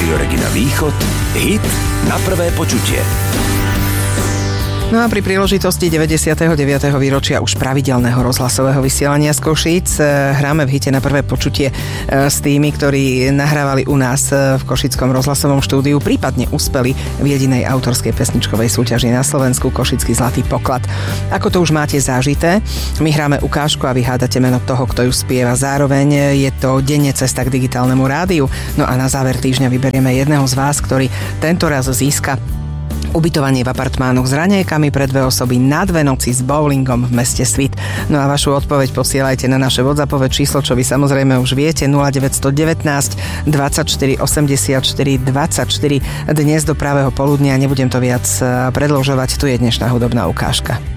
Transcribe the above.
Rádio Regina Východ, hit na prvé počutie. No a pri príležitosti 99. výročia už pravidelného rozhlasového vysielania z Košíc hráme v hite na prvé počutie s tými, ktorí nahrávali u nás v košickom rozhlasovom štúdiu, prípadne uspeli v jedinej autorskej pesničkovej súťaži na Slovensku, Košický zlatý poklad. Ako to už máte zažité, my hráme ukážku a vy hádate meno toho, kto ju spieva. Zároveň je to denne cesta k digitálnemu rádiu. No a na záver týždňa vyberieme jedného z vás, ktorý tento raz získa ubytovanie v apartmánoch s raňajkami pre 2 osoby na 2 noci s bowlingom v meste Svit. No a vašu odpoveď posielajte na naše WhatsAppové číslo, čo vy samozrejme už viete, 0919 24 84 24. Dnes do pravého poludnia, nebudem to viac predĺžovať, tu je dnešná hudobná ukážka.